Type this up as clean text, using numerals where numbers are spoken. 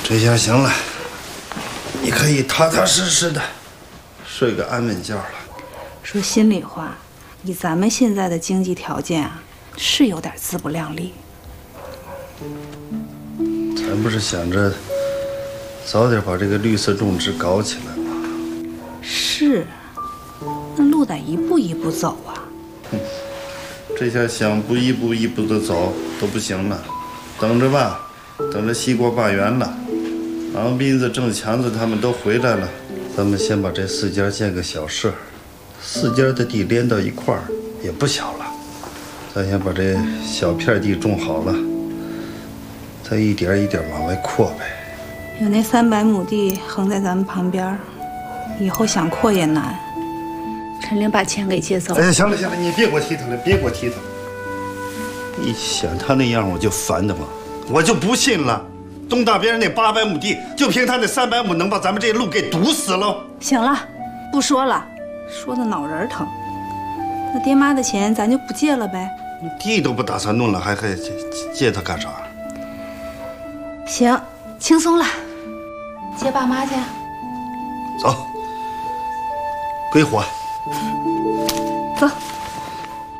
这下行了，你可以踏踏实实的睡个安稳觉了。 说心里话，以咱们现在的经济条件啊，是有点自不量力。 咱不是想着早点把这个绿色种植搞起来吗？ 是，那路得一步一步走啊。 这下想不一步一步的走都不行了，等着吧，等着西瓜罢园了，王斌子、郑强子他们都回来了，咱们先把这4家建个小社，4家的地连到一块儿也不小了，咱先把这小片地种好了，再一点一点往外扩呗。 有那300亩地横在咱们旁边，以后想扩也难。陈玲把钱给借走了。 哎，行了行了，你别给我提他了，别给我提他了。一想他那样，我就烦得慌，我就不信了，东大边那800亩地，就凭他那300亩，能把咱们这路给堵死了？ 行了，不说了，说的脑仁疼。那爹妈的钱咱就不借了呗。 你地都不打算弄了，还借他干啥？ 行，轻松了，接爸妈去。 走，归还。 走。